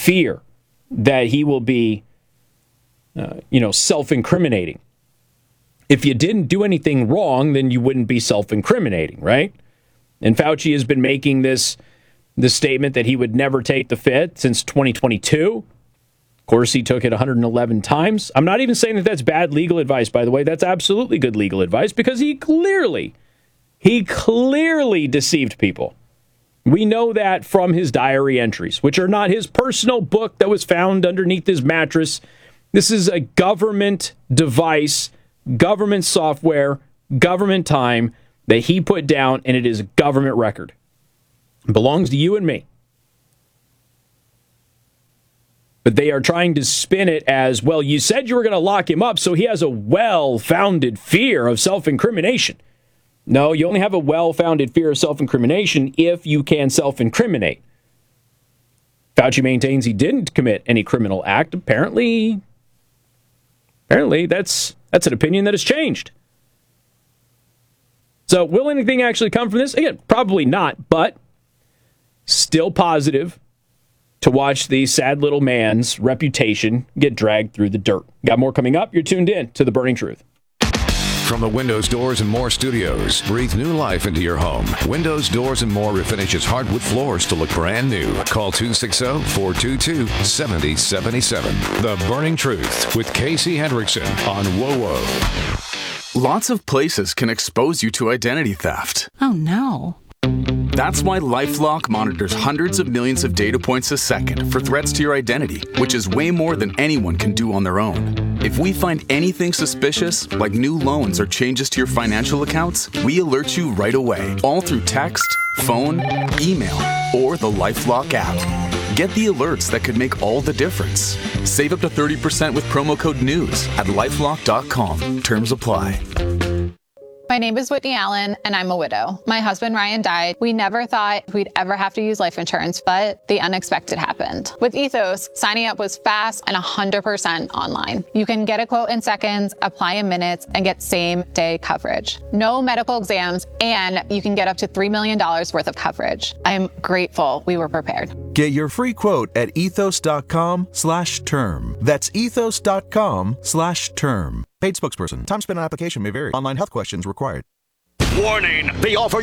fear that he will be, self-incriminating. If you didn't do anything wrong, then you wouldn't be self-incriminating, right? And Fauci has been making this statement that he would never take the fifth since 2022. Of course, he took it 111 times. I'm not even saying that that's bad legal advice, by the way. That's absolutely good legal advice because he clearly deceived people. We know that from his diary entries, which are not his personal book that was found underneath his mattress. This is a government device, government software, government time that he put down, and it is a government record. It belongs to you and me. But they are trying to spin it as, well, you said you were going to lock him up, so he has a well-founded fear of self-incrimination. No, you only have a well-founded fear of self-incrimination if you can self-incriminate. Fauci maintains he didn't commit any criminal act. Apparently that's an opinion that has changed. So will anything actually come from this? Again, probably not, but still positive to watch the sad little man's reputation get dragged through the dirt. Got more coming up. You're tuned in to The Burning Truth. From the Windows, Doors, and More studios, breathe new life into your home. Windows, Doors, and More refinishes hardwood floors to look brand new. Call 260-422-7077. The Burning Truth with Casey Hendrickson on WOWO. Lots of places can expose you to identity theft. Oh, no. That's why LifeLock monitors hundreds of millions of data points a second for threats to your identity, which is way more than anyone can do on their own. If we find anything suspicious, like new loans or changes to your financial accounts, we alert you right away, all through text, phone, email, or the LifeLock app. Get the alerts that could make all the difference. Save up to 30% with promo code NEWS at LifeLock.com. Terms apply. My name is Whitney Allen, and I'm a widow. My husband, Ryan, died. We never thought we'd ever have to use life insurance, but the unexpected happened. With Ethos, signing up was fast and 100% online. You can get a quote in seconds, apply in minutes, and get same-day coverage. No medical exams, and you can get up to $3 million worth of coverage. I'm grateful we were prepared. Get your free quote at ethos.com/term. That's ethos.com/term. Paid spokesperson. Time spent on application may vary. Online health questions required. Warning! The offer